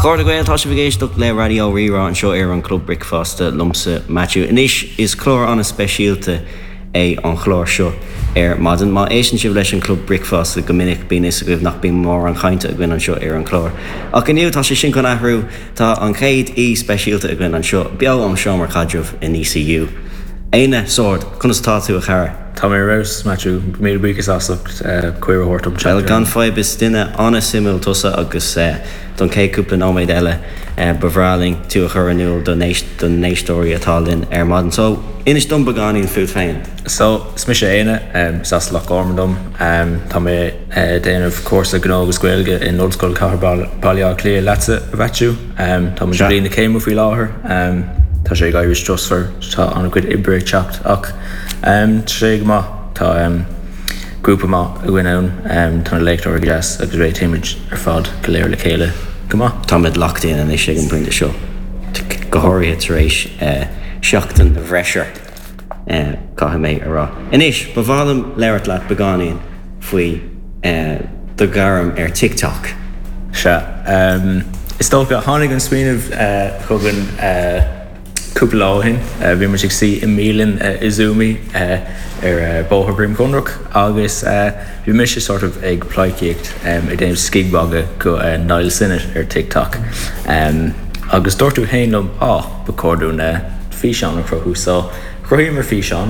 Cor gail tá se bhgéisteach le radio rirá an seo ar an Club Brickfast lumsa Matthew. Inis is chlór an a speisialta é an chlór seo ar madan. Má éan sibh leis an Club Brickfast go minic bíine a goibh nach bí mór an chainte a gin an seo ar an chlór. Ach gniuú tá sé sin go ahrú tá an chéad í speisialta a gin an seo beag an seo mar cadreh in ECU. Éine sord chunas tá tú a chara. Tá mé raibh Matthew mé buchas asacht cuir hortum. Well gan fáib is duine anna simú tusa agus don céúpla nóméid eile bhráling tú a chur anúil don néistóí atá linn ar madan. So inis dom bagáín fút féin. So is mi sé éine sas lech ormandom tá mé déanamh cuasa gnógus gcuilge in Oldskoil Cahar Baile Clé letse a bheitú. Tá mu lína céimú fí láthair. Tá sé gairis trosfar tá anna cuid ibre teacht ach sé má tá grúpa má a ghuiine tá leictóir gas agus ré téimiid ar fád go léir le chéile go má. Tá mid lachtaíon an is sé an brinte seo. Gothairí tar éis seachtain a bhreisir catha mé ará. Inis, ba bhádam leirt leat bagáíon faoi do garam ar TikTok. Se. Is tócha tháinig an smíanamh chugan cúpla láhin, bhí mar si i mílinn izúmi ar bóthar brim conrach agus bhí mis sé sort of ag pláicíocht i déanamh scigbága go náil sinne ar TikTok. Agus dúirtú héanam ba cordún físeán a crothú, so chruí mar físeán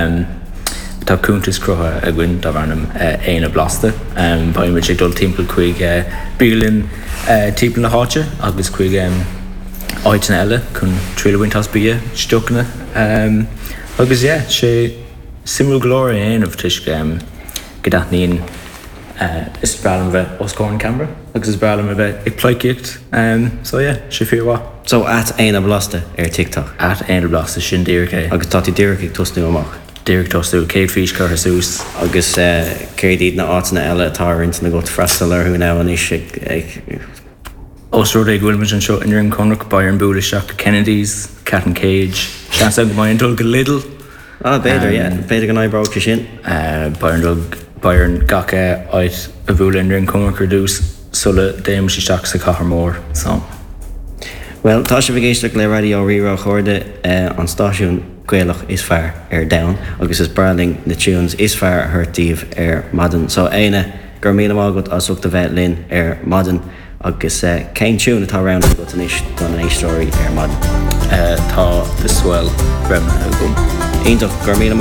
tá cúntas crutha a gcuin dá bharnam éana blasta ba mar sé dul timppla chuig bílinn timppla na háte agus chuig áitina eile chun trílehaintas bia stochna agus sé simú glóir aanamh tuis go daithníon is brealam bheith oscóin Canberra agus is brealam a bheith ag pláicíocht so sé fíorhá. So at aana blasta ar TikTok? At aana blasta sin díirché. Agus tá tí díircha ag tosnú amach? Díirc tosnú, céad fís chur sús. Agus céad na áitina eile atá rinta na go freistal arthú ná an is ag Osrúd ag bhfuil an seo in Conrach Bayern Budaseach Kennedy's, Cat and Cage, Chance go main dul go Lidl. Beidir gan áibrácha sin. Bayern gacha áit a bhúil in Conrach dús sulla déim sisteach sa Cahar Mór. So. Well, tá sé bhgéisteach le radio rirá chuirde an stáisiún Gaelach is fearr ar down, agus is braling na tunes is fearr thuirtíomh ar madan. So éine gur míle mágad as uachta bheith linn ar madan. Agus céin tún atá round go an don an éistóí ar madan. Tá the swell bremna a gom. Aonach gur míle